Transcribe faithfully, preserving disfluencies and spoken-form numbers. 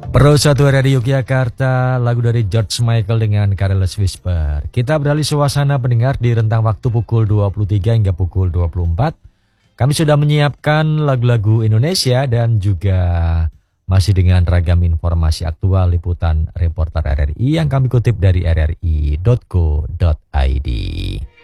Pro satu R R I Yogyakarta, lagu dari George Michael dengan Careless Whisper. Kita beralih suasana pendengar di rentang waktu pukul dua puluh tiga hingga pukul dua puluh empat. Kami sudah menyiapkan lagu-lagu Indonesia dan juga masih dengan ragam informasi aktual liputan reporter R R I yang kami kutip dari r r i dot co dot i d.